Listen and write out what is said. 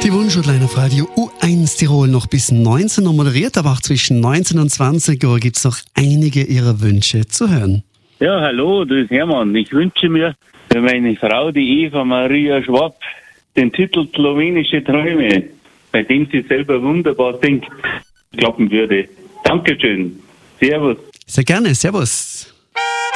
Die Wunschhotline auf Radio U1 Tirol noch bis 19 Uhr moderiert, aber auch zwischen 19 und 20 Uhr gibt es noch einige Ihrer Wünsche zu hören. Ja, hallo, das ist Hermann. Ich wünsche mir für meine Frau, die Eva Maria Schwab, den Titel Slowenische Träume, bei dem sie selber wunderbar singt, klappen würde. Dankeschön. Servus. Sehr gerne. Servus.